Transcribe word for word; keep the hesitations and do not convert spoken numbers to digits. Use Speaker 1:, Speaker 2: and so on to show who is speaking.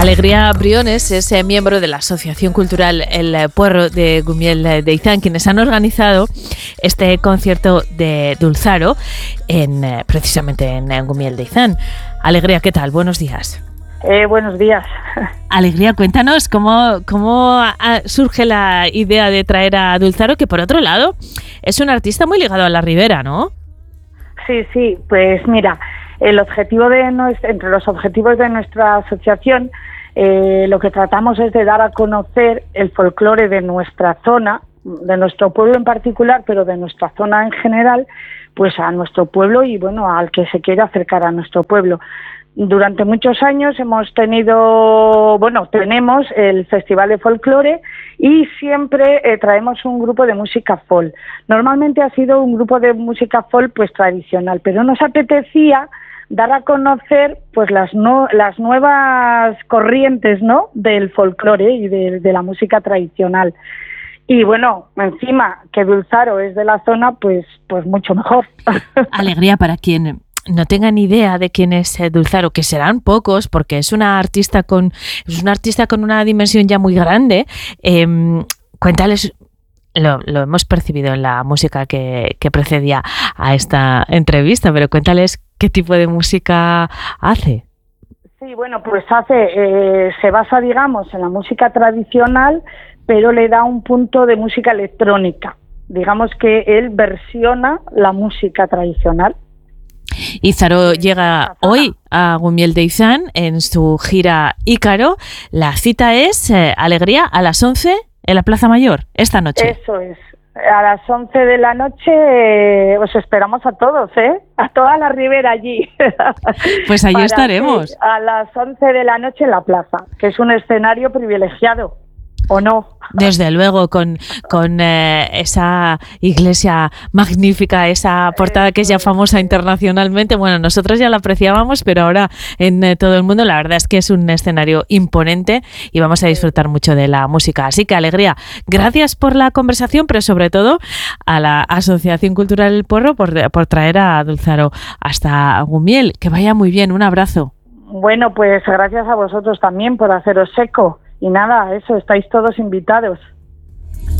Speaker 1: Alegría Briones es eh, miembro de la Asociación Cultural El Puerro de Gumiel de Izán, quienes han organizado este concierto de Dulzaro en, eh, precisamente en, en Gumiel de Izán. Alegría, ¿qué tal? Buenos días.
Speaker 2: Eh, buenos días.
Speaker 1: Alegría, cuéntanos cómo, cómo surge la idea de traer a Dulzaro, que por otro lado es un artista muy ligado a la Ribera, ¿no?
Speaker 2: Sí, sí, pues mira, el objetivo de nuestra, entre los objetivos de nuestra asociación, eh, lo que tratamos es de dar a conocer el folclore de nuestra zona, de nuestro pueblo en particular, pero de nuestra zona en general, pues a nuestro pueblo y bueno, al que se quiera acercar a nuestro pueblo. Durante muchos años hemos tenido, bueno, tenemos el Festival de Folclore y siempre eh, traemos un grupo de música folk. Normalmente ha sido un grupo de música folk pues tradicional, pero nos apetecía dar a conocer pues las no, las nuevas corrientes, ¿no?, del folclore y de, de la música tradicional. Y bueno, encima que Dulzaro es de la zona, pues pues mucho mejor.
Speaker 1: Alegría, para quien no tengan idea de quién es Dulzaro, que serán pocos, porque es una artista con es una artista con una dimensión ya muy grande. Eh, cuéntales, lo, lo hemos percibido en la música que, que precedía a esta entrevista, pero cuéntales qué tipo de música hace.
Speaker 2: Sí, bueno, pues hace eh, se basa, digamos, en la música tradicional, pero le da un punto de música electrónica. Digamos que él versiona la música tradicional.
Speaker 1: Dulzaro llega hoy a Gumiel de Izán en su gira Ícaro. La cita es, eh, Alegría, a las once en la Plaza Mayor, esta noche.
Speaker 2: Eso es. A las once de la noche eh, os esperamos a todos, ¿eh? A toda la Ribera allí.
Speaker 1: Pues allí estaremos.
Speaker 2: A las once de la noche en la plaza, que es un escenario privilegiado, ¿o no?
Speaker 1: Desde luego, con, con eh, esa iglesia magnífica, esa portada que es ya famosa internacionalmente. Bueno, nosotros ya la apreciábamos, pero ahora en eh, todo el mundo la verdad es que es un escenario imponente y vamos a disfrutar mucho de la música. Así que, Alegría, gracias por la conversación, pero sobre todo a la Asociación Cultural El Puerro por, por traer a Dulzaro hasta Gumiel. Que vaya muy bien, un abrazo.
Speaker 2: Bueno, pues gracias a vosotros también por haceros eco. Y nada, eso, estáis todos invitados.